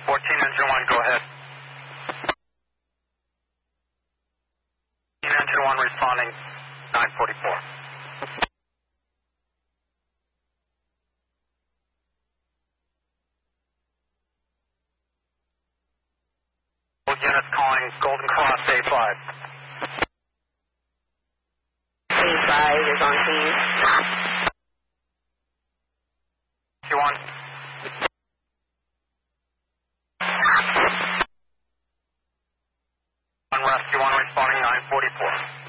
14 engine 1, go ahead. 14 engine 1 responding, 944. Units calling Golden Cross A5. A5 is on scene. Q1. Rescue 1 responding 944.